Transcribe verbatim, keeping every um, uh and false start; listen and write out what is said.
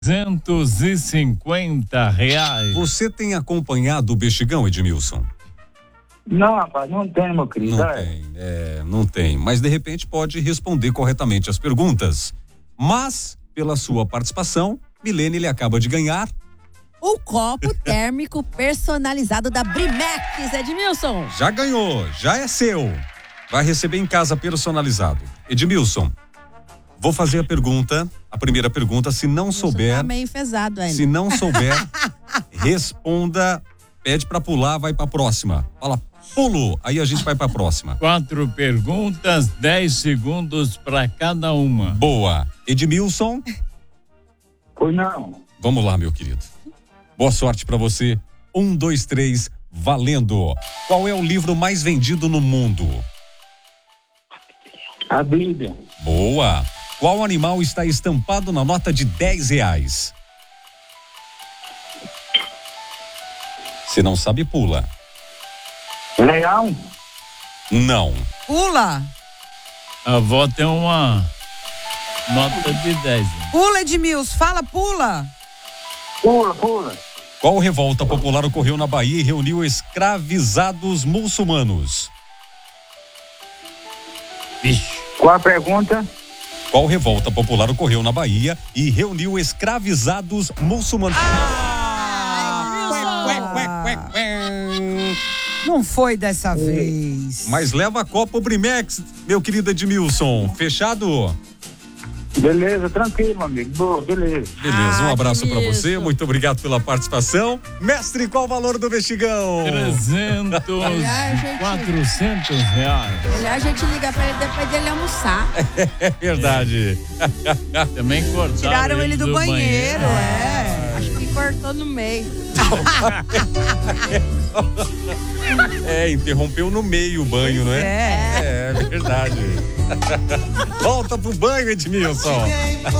Duzentos e cinquenta reais. Você tem acompanhado o Bexigão, Edmilson? Não, rapaz, não tem, meu querido. Não é. tem, é, não tem. Mas de repente pode responder corretamente as perguntas. Mas, pela sua participação, Milene, ele acaba de ganhar o copo térmico personalizado da Brimex, Edmilson. Já ganhou, já é seu. Vai receber em casa personalizado. Edmilson, vou fazer a pergunta, a primeira pergunta, se não Edmilson souber, tá meio enfesado ainda. se não souber, responda, pede pra pular, vai pra próxima. Fala, pulo, aí a gente vai pra próxima. Quatro perguntas, dez segundos pra cada uma. Boa. Edmilson? Pois não. Vamos lá, meu querido. Boa sorte pra você. Um, dois, três, valendo. Qual é o livro mais vendido no mundo? A Bíblia. Boa. Qual animal está estampado na nota de dez reais? Se não sabe, pula. Leão. Não. Pula. A avó tem uma nota de dez. Pula, Edmilson. Fala, pula. Pula, pula. Qual revolta popular ocorreu na Bahia e reuniu escravizados muçulmanos? Vixe. Qual a pergunta? Qual revolta popular ocorreu na Bahia e reuniu escravizados muçulmanos? Ah, ué, ué, ué, ué. Não foi dessa vez. Mas leva a Copa Brimex, meu querido Edmilson. Fechado? Beleza, tranquilo, meu amigo. Boa, beleza. Beleza, um Ah, abraço pra isso. você. Muito obrigado pela participação. Mestre, qual o valor do Bexigão? Trezentos, Aliás, gente- quatrocentos reais. Melhor a gente ligar pra ele depois dele almoçar. É verdade. Também cortaram Tiraram ele do, banheiro, é. Acho que cortou no meio. É, interrompeu no meio o banho, não é? É. É verdade. Volta pro banho, Edmilson.